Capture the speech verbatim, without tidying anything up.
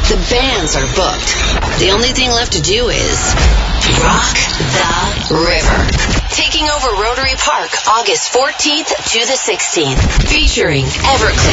The bands are booked. The only thing left to do is rock the river. Taking over Rotary Park August fourteenth to the sixteenth. Featuring Everclear.